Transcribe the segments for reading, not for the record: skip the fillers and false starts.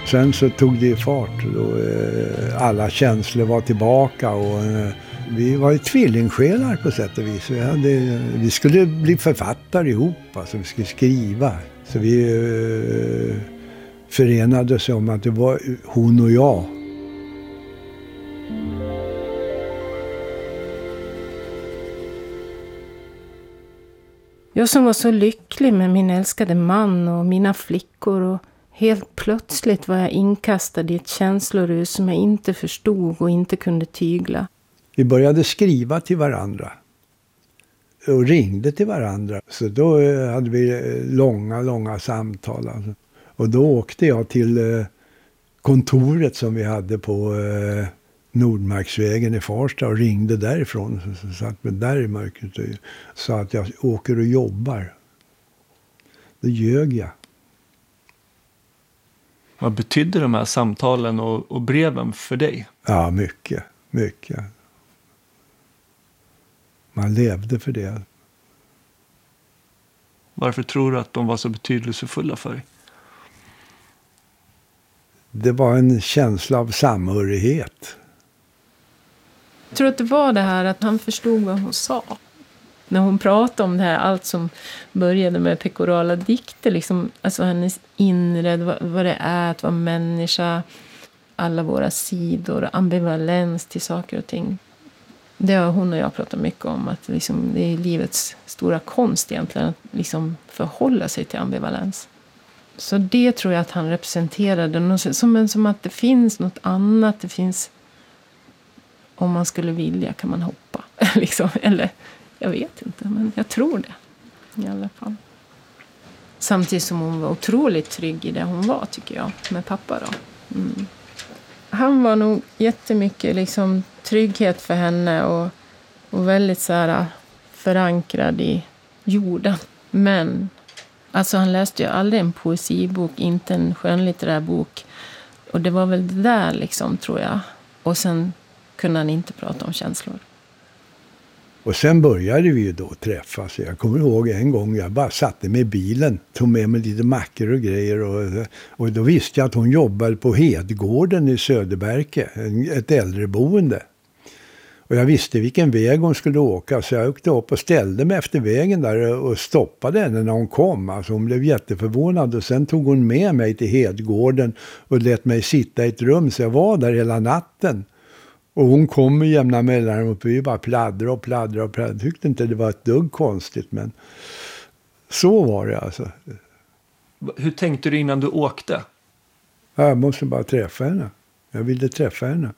Sen så tog det fart och alla känslor var tillbaka och vi var ju tvillingsjälar på sätt och vis. Vi skulle bli författare ihop, alltså vi skulle skriva. Så vi förenades om att det var hon och jag. Jag som var så lycklig med min älskade man och mina flickor, och helt plötsligt var jag inkastad i ett känslorus som jag inte förstod och inte kunde tygla. Vi började skriva till varandra och ringde till varandra. Så då hade vi långa samtal. Alltså. Och då åkte jag till kontoret som vi hade på Nordmarksvägen i Farsta och ringde därifrån. Så satt mig där i mörkret och sa att jag åker och jobbar. Då ljög jag. Vad betydde de här samtalen och breven för dig? Ja, mycket. Man levde för det. Varför tror du att de var så betydelsefulla för dig? Det var en känsla av samhörighet. Jag tror att det var det här att han förstod vad hon sa. När hon pratade om det här, allt som började med pekorala dikter, liksom, alltså hennes inre, vad det är att vara människa, alla våra sidor, ambivalens till saker och ting. Det har hon och jag pratat mycket om, att liksom, det är livets stora konst egentligen, att liksom förhålla sig till ambivalens. Så det tror jag att han representerade, som att det finns något annat, det finns, om man skulle vilja kan man hoppa, liksom, eller jag vet inte, men jag tror det i alla fall. Samtidigt som hon var otroligt trygg i det hon var, tycker jag, med pappa då. Mm. Han var nog jättemycket liksom trygghet för henne och väldigt så här förankrad i jorden. Men alltså han läste ju aldrig en poesibok, inte en skönlitterär bok. Och det var väl det där liksom, tror jag. Och sen kunde han inte prata om känslor. Och sen började vi ju då träffas. Jag kommer ihåg en gång jag bara satte mig i bilen, tog med mig lite mackor och grejer. Och då visste jag att hon jobbade på Hedgården i Söderberke, ett äldreboende. Och jag visste vilken väg hon skulle åka, så jag åkte upp och ställde mig efter vägen där och stoppade henne när hon kom. Alltså hon blev jätteförvånad och sen tog hon med mig till Hedgården och lät mig sitta i ett rum, så jag var där hela natten. Och hon kom med jämna mellanrum och vi bara pladdrade. Jag tyckte inte det var ett dugg konstigt, men så var det alltså. Hur tänkte du innan du åkte? Jag måste bara träffa henne. Jag ville träffa henne.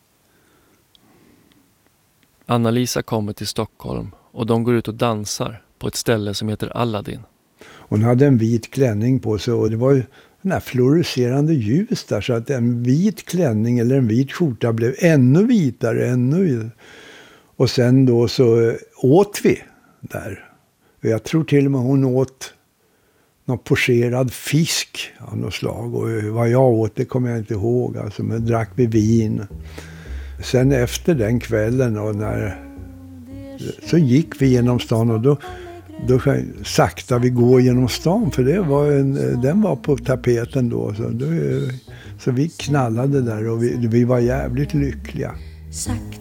Anna-Lisa kommer till Stockholm och de går ut och dansar på ett ställe som heter Aladdin. Hon hade en vit klänning på sig och det var ju den här fluorescerande ljus där, så att en vit klänning eller en vit skjorta blev ännu vitare. Och sen då så åt vi där. Jag tror till och med hon åt någon pocherad fisk av något slag. Och vad jag åt det kommer jag inte ihåg. Alltså, men drack vi vin. Sen efter den kvällen så gick vi genom stan och då sakta vi gå genom stan, för den var på tapeten då. Så vi knallade där och vi var jävligt lyckliga. Sakta